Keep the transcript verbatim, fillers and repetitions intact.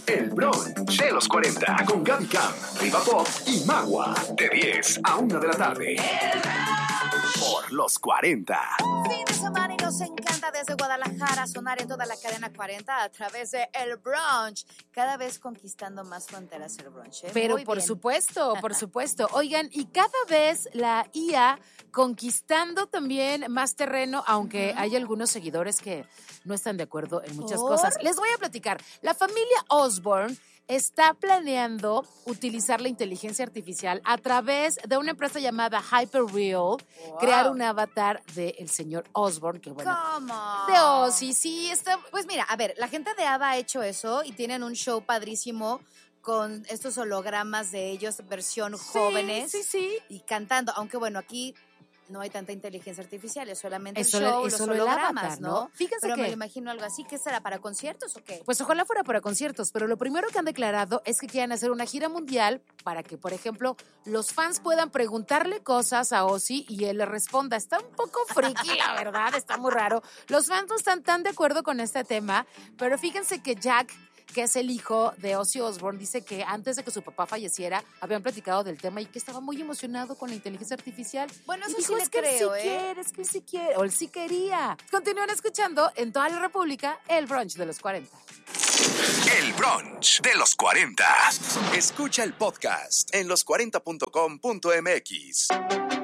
El brunch de los cuarenta con Gaby Cam, Riva Pop y Magua. De diez a una de la tarde. Por los cuarenta. Fin de semana y nos encanta desde Guadalajara sonar en toda la cadena cuarenta a través de El Brunch. Cada vez conquistando más fronteras el brunch, ¿eh? Pero Muy por bien. supuesto, por supuesto. Oigan, y cada vez la I A conquistando también más terreno, aunque uh-huh. hay algunos seguidores que no están de acuerdo en muchas ¿Por? cosas. Les voy a platicar. La familia Osborne está planeando utilizar la inteligencia artificial a través de una empresa llamada Hyperreal, wow. crear un avatar del señor Osborne, que bueno. ¿Cómo? De Ozzy, sí, está. Pues mira, a ver, la gente de ABBA ha hecho eso y tienen un show padrísimo con estos hologramas de ellos, versión sí, jóvenes. Sí, sí, y cantando, aunque bueno, aquí no hay tanta inteligencia artificial, es solamente es el solo, show, es los solo hologramas, avatar, ¿no? ¿no? Fíjense pero que me lo imagino algo así. ¿Qué será, para conciertos o qué? Pues ojalá fuera para conciertos, pero lo primero que han declarado es que quieren hacer una gira mundial para que, por ejemplo, los fans puedan preguntarle cosas a Ozzy y él le responda. Está un poco friki, la verdad, está muy raro. Los fans no están tan de acuerdo con este tema, pero fíjense que Jack, que es el hijo de Ozzy Osbourne, dice que antes de que su papá falleciera habían platicado del tema y que estaba muy emocionado con la inteligencia artificial. Bueno, eso y sí dijo, le es que creo, él sí ¿eh? quiere, es que él sí quiere, o él sí quería. Continúan escuchando en toda la República el brunch de los cuarenta. El brunch de los cuarenta. Escucha el podcast en los cuarenta punto com punto m x.